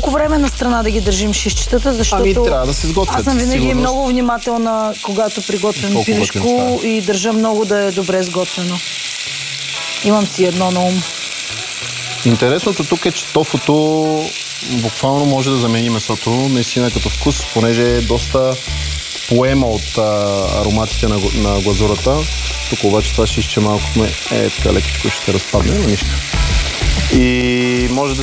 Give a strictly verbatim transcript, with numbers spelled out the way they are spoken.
колко време на страна да ги държим шишчетата, защото Ами трябва да се сготвят. аз съм винаги сигурност. много внимателна, когато приготвям Колко пилешко вътре и държа много да е добре сготвено. Имам си едно на ум. Интересното тук е, че тофуто буквално може да замени месото, наистина като вкус, понеже е доста поема от а, ароматите на, на глазурата. Тук обаче това шишче малко ме е така лекичко ще се разпадне, но нищо. И може да